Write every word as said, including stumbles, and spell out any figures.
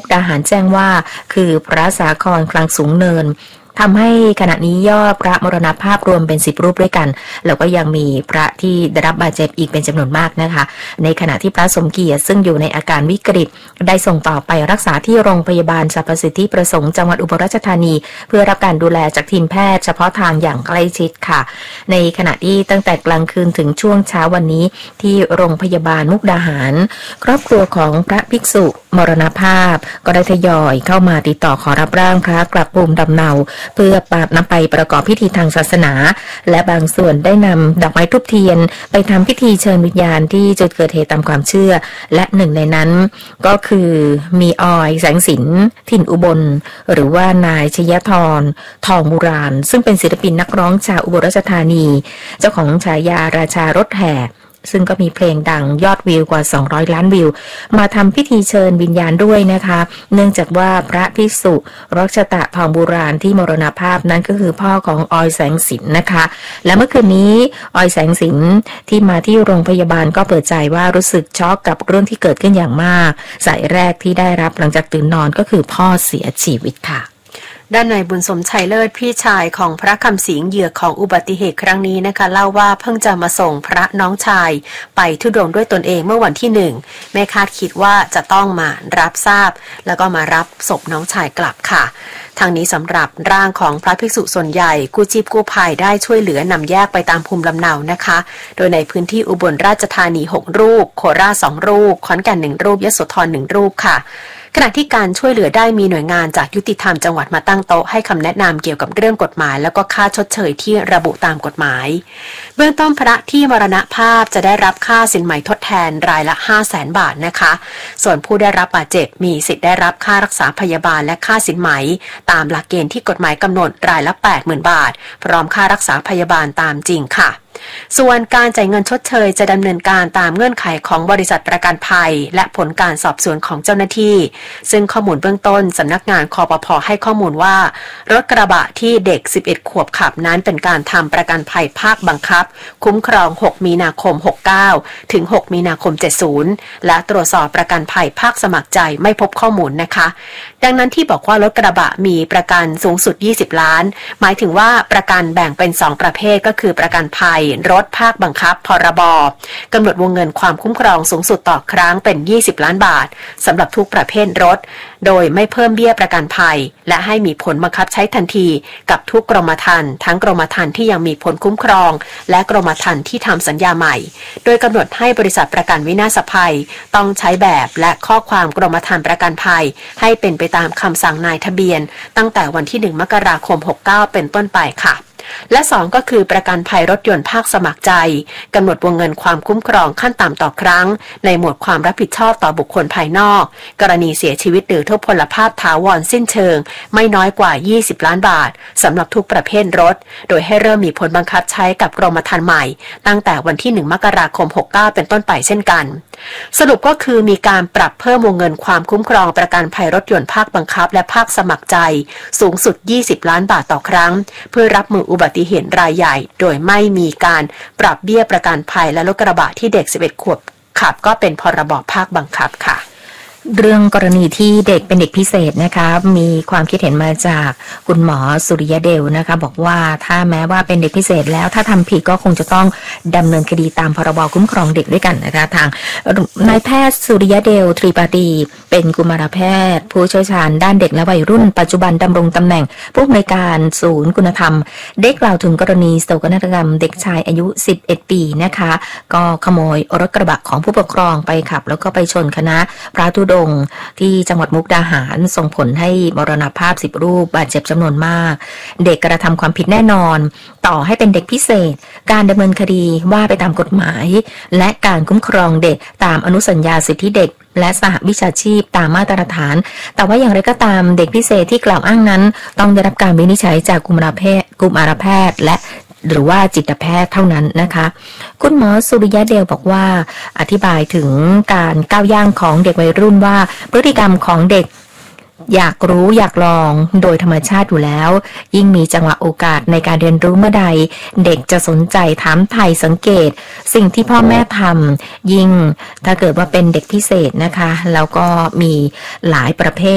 ดาหารแจ้งว่าคือพระสาครคลังสูงเนินทำให้ขณะนี้ยอดพระมรณภาพรวมเป็นสิบรูปด้วยกันแล้วก็ยังมีพระที่ได้รับบาดเจ็บอีกเป็นจำนวนมากนะคะในขณะที่พระสมเกียรติซึ่งอยู่ในอาการวิกฤตได้ส่งต่อไปรักษาที่โรงพยาบาลสรรพสิทธิประสงค์จังหวัดอุบลราชธานีเพื่อรับการดูแลจากทีมแพทย์เฉพาะทางอย่างใกล้ชิดค่ะในขณะที่ตั้งแต่กลางคืนถึงช่วงเช้าวันนี้ที่โรงพยาบาลมุกดาหารครอบครัวของพระภิกษุมรณภาพก็ได้ทยอยเข้ามาติดต่อขอรับร่างพระกลับภูมิลำเนาเพื่อปาบนำไปประกอบพิธีทางศาสนาและบางส่วนได้นำดอกไม้ทูบเทียนไปทำพิธีเชิญวิญญาณที่จุดเกิดเหตุตามความเชื่อและหนึ่งในนั้นก็คือมีออยแสงสินถิ่นอุบลหรือว่านายชยธรทองบุราณซึ่งเป็นศิลปินนักร้องชาวอุบลราชธานีเจ้าของฉายาราชารถแห่ซึ่งก็มีเพลงดังยอดวิวกว่าสองร้อยล้านวิวมาทำพิธีเชิญวิญญาณด้วยนะคะเนื่องจากว่าพระภิกษุรัชตะทองบุราณที่มรณภาพนั้นก็คือพ่อของออยแสงสินนะคะและเมื่อคืนนี้ออยแสงสินที่มาที่โรงพยาบาลก็เปิดใจว่ารู้สึกช็อกกับเรื่องที่เกิดขึ้นอย่างมากสายแรกที่ได้รับหลังจากตื่นนอนก็คือพ่อเสียชีวิตค่ะด้านนายบุญสมชัยเลิศพี่ชายของพระคำสิงห์เหยื่อของอุบัติเหตุครั้งนี้นะคะเล่าว่าเพิ่งจะมาส่งพระน้องชายไปธุดงค์ด้วยตนเองเมื่อวันที่หนึ่งไม่คาดคิดว่าจะต้องมารับทราบแล้วก็มารับศพน้องชายกลับค่ะทางนี้สำหรับร่างของพระภิกษุส่วนใหญ่กู้ชีพกู้ภัยได้ช่วยเหลือนำแยกไปตามภูมิลำเนานะคะโดยในพื้นที่อุบลราชธานีหกรูปโคราชสองรูปขอนแก่นหนึ่งรูปยโสธรหนึ่งรูปค่ะขณะที่การช่วยเหลือได้มีหน่วยงานจากยุติธรรมจังหวัดมาตั้งโต๊ะให้คำแนะนำเกี่ยวกับเรื่องกฎหมายแล้วก็ค่าชดเชยที่ระบุตามกฎหมายเบื้องต้นพระที่มรณภาพจะได้รับค่าสินไหมทดแทนรายละ ห้าแสนบาทนะคะส่วนผู้ได้รับบาดเจ็บมีสิทธิ์ได้รับค่ารักษาพยาบาลและค่าสินไหมตามหลักเกณฑ์ที่กฎหมายกำหนดรายละ แปดหมื่น บาทพร้อมค่ารักษาพยาบาลตามจริงค่ะส่วนการจ่ายเงินชดเชยจะดำเนินการตามเงื่อนไขของบริษัทประกันภัยและผลการสอบสวนของเจ้าหน้าที่ซึ่งข้อมูลเบื้องต้นสำนักงานคปภ.ให้ข้อมูลว่ารถกระบะที่เด็กสิบเอ็ดขวบขับนั้นเป็นการทำประกันภัยภาคบังคับคุ้มครองหกมีนาคมหกสิบเก้าถึงหกมีนาคมเจ็ดสิบและตรวจสอบประกันภัยภาคสมัครใจไม่พบข้อมูลนะคะดังนั้นที่บอกว่ารถกระบะมีประกันสูงสุดยี่สิบล้านหมายถึงว่าประกันแบ่งเป็นสองประเภทก็คือประกันภัยรถภาคบังคับพรบกำหนดวงเงินความคุ้มครองสูงสุดต่อครั้งเป็นยี่สิบล้านบาทสำหรับทุกประเภทรถโดยไม่เพิ่มเบี้ยประกันภัยและให้มีผลบังคับใช้ทันทีกับทุกกรมธรรม์ทั้งกรมธรรม์ที่ยังมีผลคุ้มครองและกรมธรรม์ที่ทำสัญญาใหม่โดยกำหนดให้บริษัทประกันวินาศภัยต้องใช้แบบและข้อความกรมธรรม์ประกันภัยให้เป็นไปตามคำสั่งนายทะเบียนตั้งแต่วันที่หนึ่งมกราคมหกสิบเก้าเป็นต้นไปค่ะและสองก็คือประกันภัยรถยนต์ภาคสมัครใจกำหนดวงเงินความคุ้มครองขั้นต่ำต่อครั้งในหมวดความรับผิดชอบต่อบุคคลภายนอกกรณีเสียชีวิตหรือทุพพลภาพถาวรสิ้นเชิงไม่น้อยกว่ายี่สิบล้านบาทสำหรับทุกประเภทรถโดยให้เริ่มมีผลบังคับใช้กับกรมธรรม์ใหม่ตั้งแต่วันที่หนึ่งมกราคมหกสิบเก้าเป็นต้นไปเช่นกันสรุปก็คือมีการปรับเพิ่มวงเงินความคุ้มครองประกันภัยรถยนต์ภาคบังคับและภาคสมัครใจสูงสุดยี่สิบล้านบาทต่อครั้งเพื่อรับมืออุบัติเหตุรายใหญ่โดยไม่มีการปรับเบี้ยประกันภัยและรถกระบะที่เด็กสิบเอ็ดขวบขับก็เป็นพรบภาคบังคับค่ะเรื่องกรณีที่เด็กเป็นเด็กพิเศษนะคะมีความคิดเห็นมาจากคุณหมอสุริยเดลนะคะบอกว่าถ้าแม้ว่าเป็นเด็กพิเศษแล้วถ้าทำผิดก็คงจะต้องดำเนินคดีตามพรบคุ้มครองเด็กด้วยกันนะคะทางนายแพทย์สุริยเดลทรีปาตีเป็นกุมารแพทย์ผู้เชี่ยวชาญด้านเด็กและวัยรุ่นปัจจุบันดำรงตำแหน่งผู้อำนวยการศูนย์คุณธรรมได้กล่าวถึงกรณีโศกนาฏกรรมเด็กชายอายุสิบเอ็ดปีนะคะก็ขโมยรถกระบะของผู้ปกครองไปขับแล้วก็ไปชนคณะพระธุดงค์ที่จังหวัดมุกดาหารส่งผลให้มรณภาพสิบรูปบาดเจ็บจำนวนมากเด็กกระทำความผิดแน่นอนต่อให้เป็นเด็กพิเศษการดำเนินคดีว่าไปตามกฎหมายและการคุ้มครองเด็กตามอนุสัญญาสิทธิเด็กและสหวิชาชีพตามมาตรฐานแต่ว่าอย่างไรก็ตามเด็กพิเศษที่กล่าวอ้างนั้นต้องได้รับการวินิจฉัยจากกุมารแพทย์กุมารแพทย์และหรือว่าจิตแพทย์เท่านั้นนะคะคุณหมอสุริยะเดลบอกว่าอธิบายถึงการก้าวย่างของเด็กวัยรุ่นว่าพฤติกรรมของเด็กอยากรู้อยากลองโดยธรรมชาติอยู่แล้วยิ่งมีจังหวะโอกาสในการเรียนรู้เมื่อใดเด็กจะสนใจถามไถ่สังเกตสิ่งที่พ่อแม่ทำยิ่งถ้าเกิดว่าเป็นเด็กพิเศษนะคะแล้วก็มีหลายประเภท